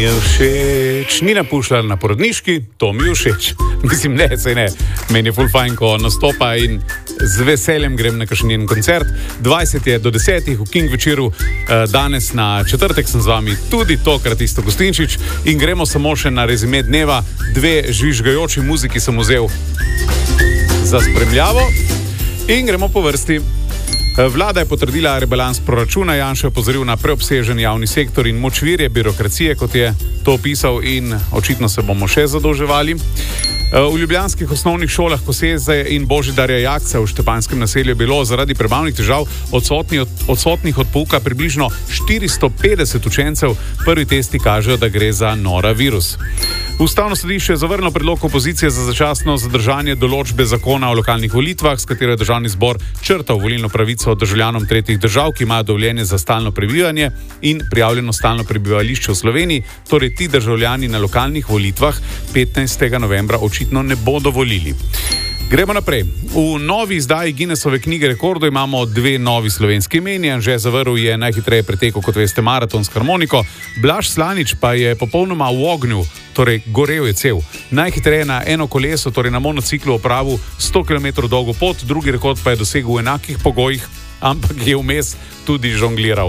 je všeč, Nina Pušlar na porodniški, to mi je všeč. Mislim, ne, sej ne, meni je ful fajn, ko nastopa in z veseljem grem na kakšen njen koncert. 20 je do 10 v King večeru, danes na četrtek sem z vami tudi tokrat isto Gostinčič in gremo samo še na rezime dneva. 2 žvižgajoči muziki sem vzel za spremljavo in gremo po vrsti. Vlada je potrdila rebalans proračuna, Janša je opozoril na preobsežen javni sektor in močvirje birokracije, kot je to opisal, in očitno se bomo še zadolževali. V ljubljanskih osnovnih šolah Koseze in Božidarja Jakca v Štepanjskem naselju je bilo zaradi prebavnih težav odsotnih od pouka približno 450 učencev. Prvi testi kažejo, da gre za norovirus. Ustavno sodišče je zavrnilo predlog opozicije za začasno zadržanje določbe zakona o lokalnih volitvah, s katero je državni zbor črtal volilno pravico državljanom tretjih držav, ki imajo dovoljenje za stalno prebivanje in prijavljeno stalno prebivališče v Sloveniji. Torej ti državljani na lokalnih volitvah 15. novembra očitno ne bodo volili. Gremo naprej. V novi izdaji Guinnessove knjige rekordov imamo 2 novi slovenski imeni. Anže Zavrl je najhitreje pretekel, kot veste, maraton s harmoniko. Blaž Slanič pa je popolnoma v ognju, torej gorel je cel. Najhitreje na eno koleso, torej na monociklu, opravil 100 km dolgo pot, drugi rekord pa je dosegel v enakih pogojih, ampak je vmes tudi žongliral.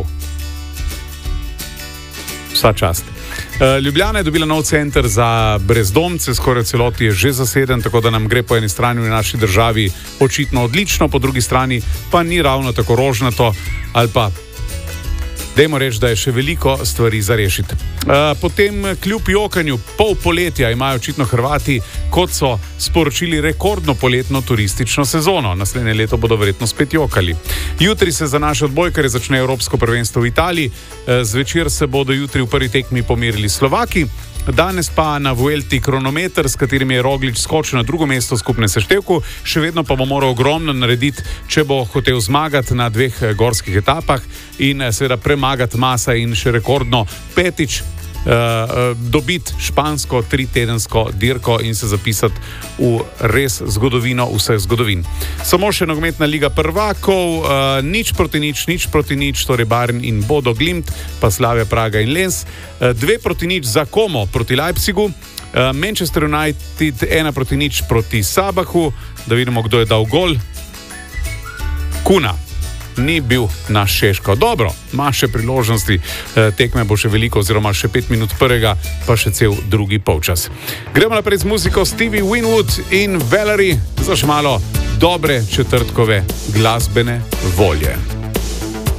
Vsa čast. Ljubljana je dobila nov center za brezdomce, skoraj celoti je že zaseden, tako da nam gre po eni strani v naši državi očitno odlično, po drugi strani pa ni ravno tako rožnato, ali pa dajmo reči, da je še veliko stvari za rešiti. Potem kljub jokanju pol poletja imajo očitno Hrvati, kot so sporočili, rekordno poletno turistično sezono. Naslednje leto bodo verjetno spet jokali. Jutri se za naše odbojkarje začne Evropsko prvenstvo v Italiji. Zvečer se bodo jutri v prvi tekmi pomerili Slovaki. Danes pa na Vuelti kronometer, s katerim je Roglič skočil na drugo mesto v skupnem seštevku. Še vedno pa bo moral ogromno narediti, če bo hotel zmagati na 2 gorskih etapah in seveda premagati Masa in še rekordno 5. dobiti špansko 3-tedensko dirko in se zapisati v res zgodovino vseh zgodovin. Samo še nogometna liga prvakov, nič proti nič, torej Bayern in Bodo Glimt, pa Slavia Praga in Lens, 2-0 za Como proti Leipzigu, Manchester United 1-0 proti Sabahu, da vidimo, kdo je dal gol. Kuna ni bil naš Šeško. Dobro, ima še priložnosti, tekme bo še veliko, oziroma še 5 minut prvega, pa še cel drugi polčas. Gremo naprej z muziko Stevie Winwood in Valerie za še malo dobre četrtkove glasbene volje.